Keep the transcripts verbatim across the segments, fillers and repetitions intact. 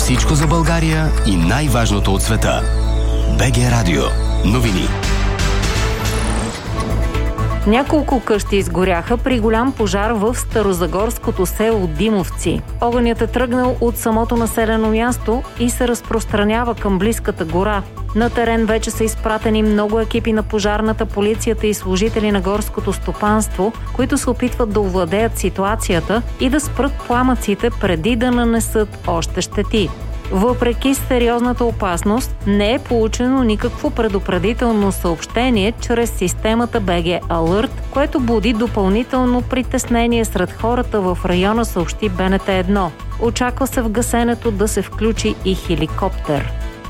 Всичко за България и най-важното от света. БГ Радио. Новини. Няколко къщи изгоряха при голям пожар в старозагорското село Димовци. Огънят е тръгнал от самото населено място и се разпространява към близката гора. На терен вече са изпратени много екипи на пожарната, полицията и служители на горското стопанство, които се опитват да овладеят ситуацията и да спрат пламъците преди да нанесат още щети. Въпреки сериозната опасност, не е получено никакво предупредително съобщение чрез системата БГ Алърт, което буди допълнително притеснение сред хората в района, съобщи Б Н Т едно. Очаква се в гасенето да се включи и хеликоптер.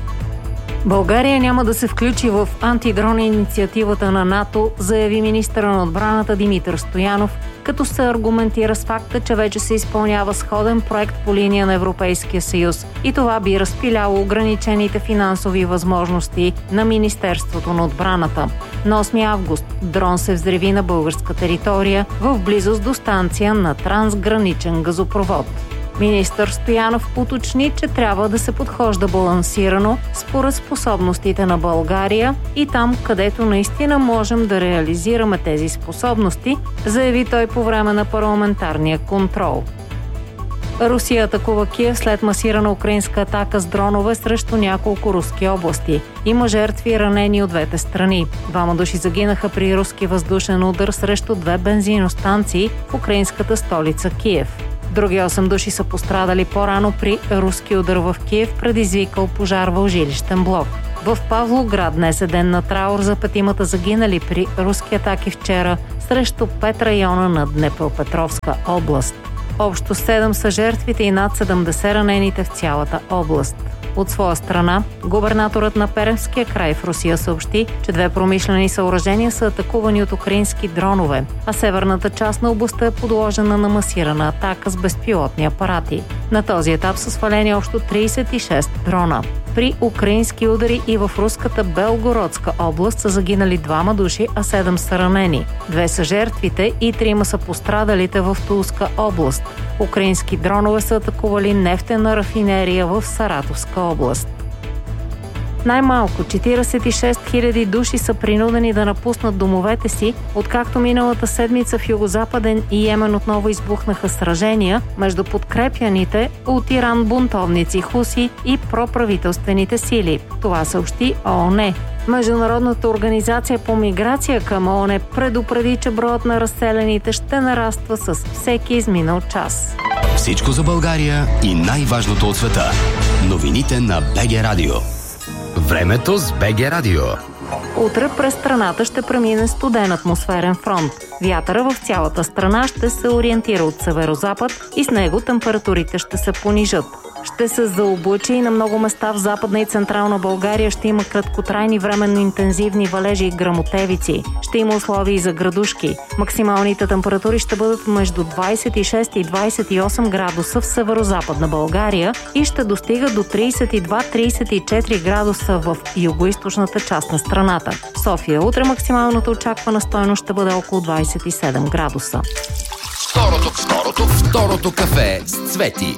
България няма да се включи в антидрон инициативата на НАТО, заяви министъра на отбраната Димитър Стоянов, като се аргументира с факта, че вече се изпълнява сходен проект по линия на Европейския съюз и това би разпиляло ограничените финансови възможности на Министерството на отбраната. На осми август дрон се взриви на българска територия в близост до станция на трансграничен газопровод. Министър Стоянов уточни, че трябва да се подхожда балансирано според способностите на България и там, където наистина можем да реализираме тези способности, заяви той по време на парламентарния контрол. Русия атакува Киев след масирана украинска атака с дронове срещу няколко руски области. Има жертви и ранени от двете страни. Двама души загинаха при руски въздушен удар срещу две бензиностанции в украинската столица Киев. Други осем души са пострадали по-рано при руски удар в Киев, предизвикал пожар в жилищен блок. В Павлоград днес е ден на траур за петимата загинали при руски атаки вчера срещу пет района на Днепропетровска област. Общо седем са жертвите и над седемдесет ранените в цялата област. От своя страна, губернаторът на Пермския край в Русия съобщи, че две промишлени съоръжения са атакувани от украински дронове, а северната част на областта е подложена на масирана атака с безпилотни апарати. На този етап са свалени общо тридесет и шест дрона. При украински удари и в руската Белгородска област са загинали двама души, а седем са ранени. Две са жертвите и трима са пострадалите в Тулска област. Украински дронове са атакували нефтена рафинерия в Саратовска област. Най-малко четиридесет и шест хиляди души са принудени да напуснат домовете си, откакто миналата седмица в Югозападен и Йемен отново избухнаха сражения между подкрепяните от Иран бунтовници Хуси и проправителствените сили. Това съобщи О O N Е. Международната организация по миграция към О O N Е предупреди, че броят на разселените ще нараства с всеки изминал час. Всичко за България и най-важното от света. Новините на БГ Радио. Времето с БГ Радио. Утре през страната ще премине студен атмосферен фронт. Вятъра в цялата страна ще се ориентира от северозапад и с него температурите ще се понижат. Ще се заоблачи и на много места в Западна и Централна България ще има краткотрайни временно интензивни валежи и гръмотевици. Ще има условия и за градушки. Максималните температури ще бъдат между двадесет и шест и двадесет и осем градуса в северозападна България и ще достига до тридесет и два до тридесет и четири градуса в югоизточната част на страната. В София утре максималната очаквана стойност ще бъде около двадесет и седем градуса. Второто, второто, второто кафе с Цвети.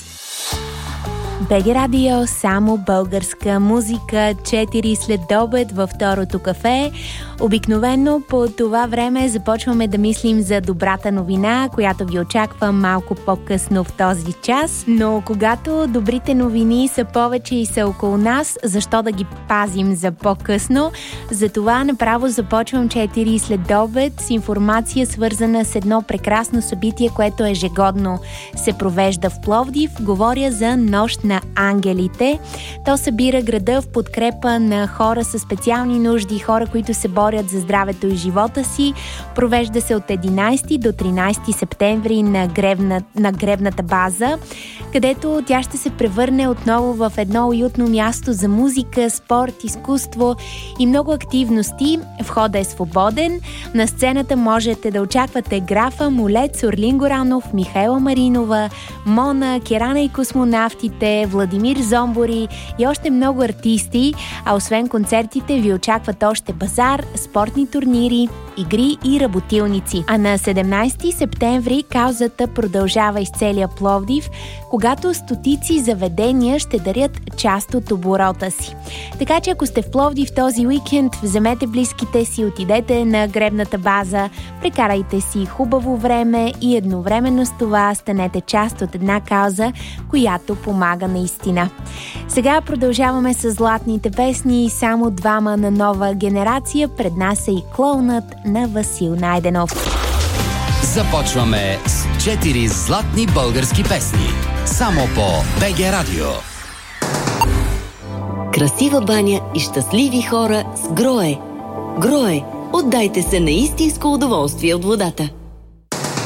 БГ Радио, само българска музика, четири след обед във второто кафе. Обикновено по това време започваме да мислим за добрата новина, която ви очаква малко по-късно в този час. Но когато добрите новини са повече и са около нас, защо да ги пазим за по-късно? Затова направо започвам четири след обед с информация, свързана с едно прекрасно събитие, което ежегодно се провежда в Пловдив. Говоря за Нощ на ангелите. То събира града в подкрепа на хора със специални нужди, хора, които се борят за здравето и живота си. Провежда се от единадесети до тринадесети септември на, гребна, на гребната база, където тя ще се превърне отново в едно уютно място за музика, спорт, изкуство и много активности. Входът е свободен. На сцената можете да очаквате Графа, Молец, Орлин Горанов, Михаела Маринова, Мона, Керана и космонавтите, Владимир Зомбори и още много артисти, а освен концертите ви очакват още базар, спортни турнири, игри и работилници. А на седемнайсети септември каузата продължава из целия Пловдив, когато стотици заведения ще дарят част от оборота си. Така че ако сте в Пловдив този уикенд, вземете близките си, отидете на гребната база, прекарайте си хубаво време и едновременно с това станете част от една кауза, която помага наистина. Сега продължаваме с златните песни и само двама на нова генерация. Пред нас е и Клоунът на Васил Найденов. Започваме с четири златни български песни. Само по БГ Радио. Красива баня и щастливи хора с Грое. Грое. Отдайте се на истинско удоволствие от водата.